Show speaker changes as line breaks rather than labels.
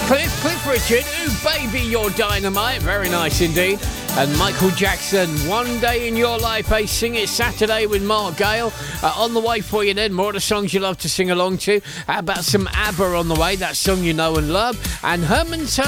Cliff Richard, Ooh Baby You're Dynamite, very nice indeed. And Michael Jackson, One Day in Your Life, Sing It Saturday with Mark Gale. On the way for you then, more of the songs you love to sing along to. How about some ABBA on the way, that song you know and love. And Herman